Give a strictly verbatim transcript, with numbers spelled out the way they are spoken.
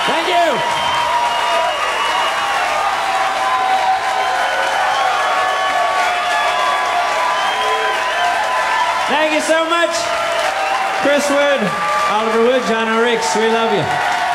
Thank you. Thank you so much. Chris Wood, Oliver Wood, John O'Ricks, we love you.